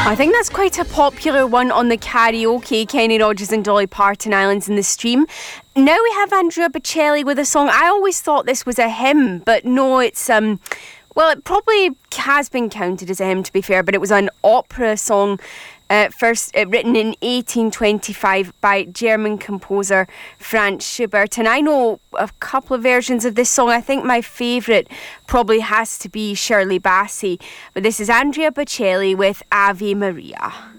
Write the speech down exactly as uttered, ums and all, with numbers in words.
I think that's quite a popular one on the karaoke, Kenny Rogers and Dolly Parton, Islands in the Stream. Now we have Andrea Bocelli with a song. I always thought this was a hymn, but no, it's... um. Well, it probably has been counted as a hymn, to be fair, but it was an opera song uh, first uh, written in eighteen twenty-five by German composer Franz Schubert. And I know a couple of versions of this song. I think my favourite probably has to be Shirley Bassey. But this is Andrea Bocelli with Ave Maria.